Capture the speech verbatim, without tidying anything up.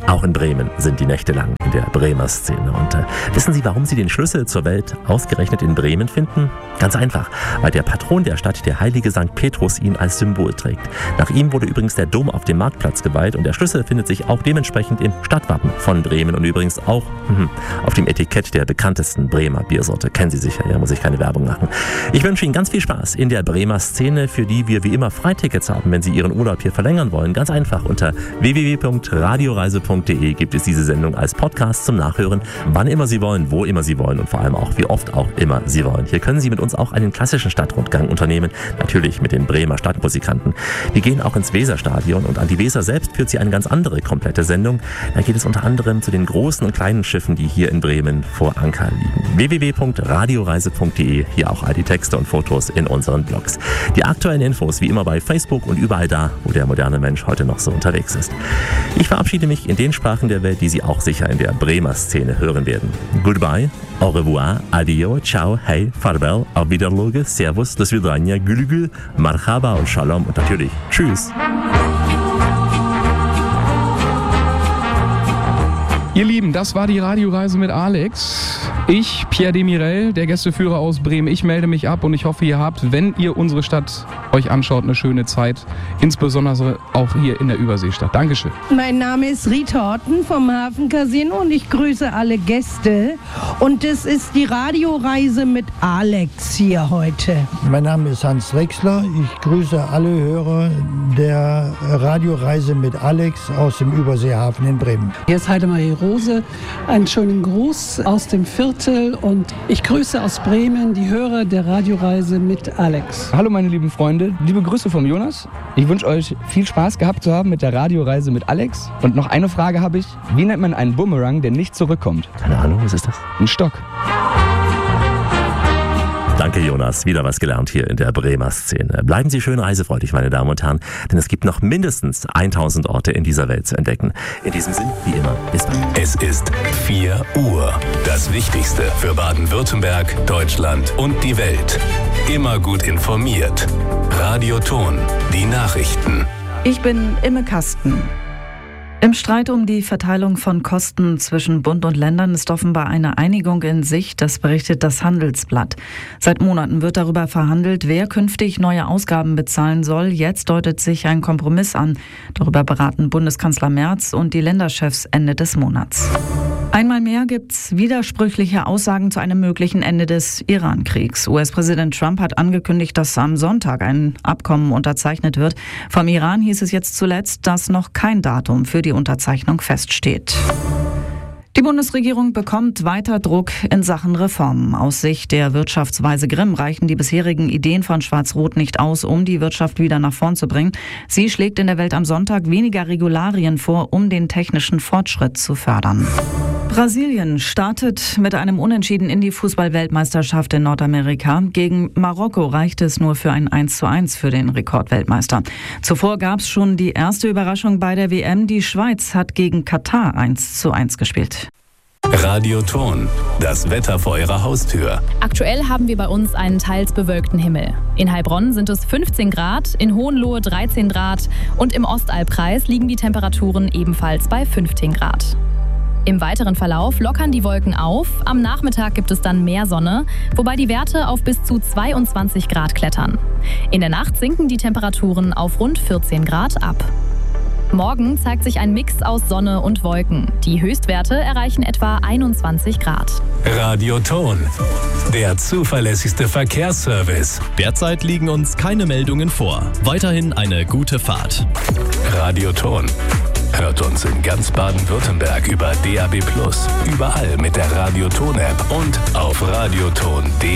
Auch in Bremen sind die Nächte lang in der Bremer Szene. Und äh, wissen Sie, warum Sie den Schlüssel zur Welt ausgerechnet in Bremen finden? Ganz einfach, weil der Patron der Stadt, der heilige Sankt Petrus, ihn als Symbol trägt. Nach ihm wurde übrigens der Dom auf dem Marktplatz geweiht und der Schlüssel findet sich auch dementsprechend im Stadtwappen von Bremen und übrigens auch hm, auf dem Etikett der bekanntesten Bremer Biersorte. Kennen Sie sicher, ja, muss ich keine Werbung machen. Ich wünsche Ihnen ganz viel Spaß in der Bremer Szene, für die wir wie immer Freitickets haben, wenn Sie Ihren Urlaub hier verlängern wollen. Ganz einfach, unter w w w punkt radioreise punkt de gibt es diese Sendung als Podcast zum Nachhören, wann immer Sie wollen, wo immer Sie wollen und vor allem auch, wie oft auch immer Sie wollen. Hier können Sie mit uns auch einen klassischen Stadtrundgang unternehmen, natürlich mit den Bremer Stadtmusikanten. Die gehen auch ins Weserstadion und an die Weser selbst führt sie eine ganz andere komplette Sendung. Da geht es unter anderem zu den großen und kleinen Schiffen, die hier in Bremen vor Anker liegen. w w w punkt radioreise punkt de, hier auch all die Texte und Fotos in unseren Blogs. Die aktuellen Infos wie immer bei Facebook und überall da, wo der moderne Mensch heute noch so unterwegs ist. Ich verabschiede mich in den Sprachen der Welt, die Sie auch sicher in der Bremer Szene hören werden. Goodbye, au revoir, adio, ciao, hey, farewell, auf Wiederloge, servus, do svidania, gülgül, marhaba und shalom und natürlich tschüss. Ihr Lieben, das war die Radioreise mit Alex. Ich, Pierre Demirel, der Gästeführer aus Bremen, ich melde mich ab und ich hoffe, ihr habt, wenn ihr unsere Stadt euch anschaut, eine schöne Zeit. Insbesondere auch hier in der Überseestadt. Dankeschön. Mein Name ist Rita Horten vom Hafencasino und ich grüße alle Gäste. Und das ist die Radioreise mit Alex hier heute. Mein Name ist Hans Drechsler. Ich grüße alle Hörer der Radioreise mit Alex aus dem Überseehafen in Bremen. Hier ist Heidemarie Rose. Einen schönen Gruß aus dem Viertel und ich grüße aus Bremen die Hörer der Radioreise mit Alex. Hallo meine lieben Freunde, liebe Grüße vom Jonas. Ich wünsche euch viel Spaß gehabt zu haben mit der Radioreise mit Alex. Und noch eine Frage habe ich. Wie nennt man einen Bumerang, der nicht zurückkommt? Keine Ahnung, was ist das? Ein Stock. Danke Jonas, wieder was gelernt hier in der Bremer Szene. Bleiben Sie schön reisefreudig, meine Damen und Herren, denn es gibt noch mindestens tausend Orte in dieser Welt zu entdecken. In diesem Sinn, wie immer, bis bald. Es ist vier Uhr. Das Wichtigste für Baden-Württemberg, Deutschland und die Welt. Immer gut informiert. Radioton, die Nachrichten. Ich bin Imme Kasten. Im Streit um die Verteilung von Kosten zwischen Bund und Ländern ist offenbar eine Einigung in Sicht, das berichtet das Handelsblatt. Seit Monaten wird darüber verhandelt, wer künftig neue Ausgaben bezahlen soll. Jetzt deutet sich ein Kompromiss an. Darüber beraten Bundeskanzler Merz und die Länderchefs Ende des Monats. Einmal mehr gibt's widersprüchliche Aussagen zu einem möglichen Ende des Iran-Kriegs. U S-Präsident Trump hat angekündigt, dass am Sonntag ein Abkommen unterzeichnet wird. Vom Iran hieß es jetzt zuletzt, dass noch kein Datum für die Unterzeichnung feststeht. Die Bundesregierung bekommt weiter Druck in Sachen Reformen. Aus Sicht der Wirtschaftsweise Grimm reichen die bisherigen Ideen von Schwarz-Rot nicht aus, um die Wirtschaft wieder nach vorn zu bringen. Sie schlägt in der Welt am Sonntag weniger Regularien vor, um den technischen Fortschritt zu fördern. Brasilien startet mit einem Unentschieden in die Fußball-Weltmeisterschaft in Nordamerika. Gegen Marokko reichte es nur für ein eins zu eins für den Rekordweltmeister. Zuvor gab es schon die erste Überraschung bei der W M. Die Schweiz hat gegen Katar eins zu eins gespielt. Radioton, das Wetter vor Ihrer Haustür. Aktuell haben wir bei uns einen teils bewölkten Himmel. In Heilbronn sind es fünfzehn Grad, in Hohenlohe dreizehn Grad und im Ostalbkreis liegen die Temperaturen ebenfalls bei fünfzehn Grad. Im weiteren Verlauf lockern die Wolken auf. Am Nachmittag gibt es dann mehr Sonne, wobei die Werte auf bis zu zweiundzwanzig Grad klettern. In der Nacht sinken die Temperaturen auf rund vierzehn Grad ab. Morgen zeigt sich ein Mix aus Sonne und Wolken. Die Höchstwerte erreichen etwa einundzwanzig Grad. Radioton, der zuverlässigste Verkehrsservice. Derzeit liegen uns keine Meldungen vor. Weiterhin eine gute Fahrt. Radioton. Hört uns in ganz Baden-Württemberg über D A B plus, überall mit der Radioton-App und auf radioton punkt de.